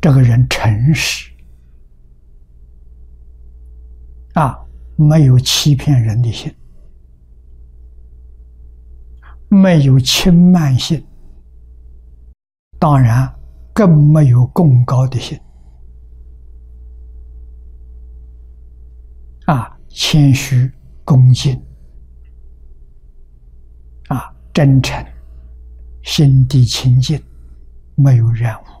这个人诚实没有欺骗人的心，没有轻慢心，当然更没有功高的心谦虚恭敬真诚，心地清净，没有染污